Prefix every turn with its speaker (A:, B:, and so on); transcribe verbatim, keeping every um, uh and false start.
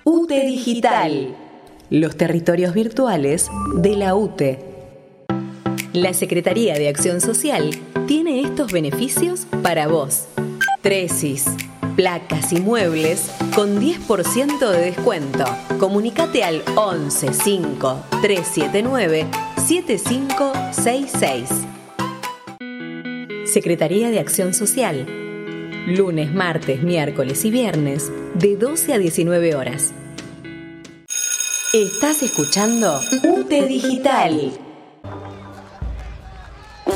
A: U T E Digital, los territorios virtuales de la U T E. La Secretaría de Acción Social tiene estos beneficios para vos. Tresis, placas y muebles con diez por ciento de descuento. Comunicate al once cinco tres siete nueve siete cinco seis seis. Secretaría de Acción Social. Lunes, martes, miércoles y viernes de doce a diecinueve horas. Estás escuchando U T E Digital.